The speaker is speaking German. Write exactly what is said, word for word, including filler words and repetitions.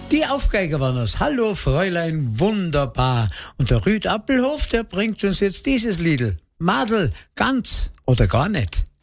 Die Aufgeiger waren das. Hallo Fräulein, wunderbar. Und der Rüd Appelhof, der bringt uns jetzt dieses Liedl. Madel, ganz oder gar nicht.